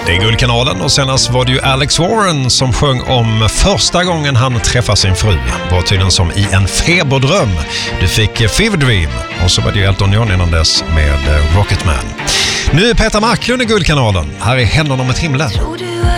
Det är Guldkanalen och senast var det ju Alex Warren som sjöng om första gången han träffade sin fru. Var tydligen som i en feberdröm. Du fick Fever Dream och så var det ju Elton John innan dess med Rocketman. Nu är Peter Marklund i Guldkanalen. Här är Händerna mot himlen.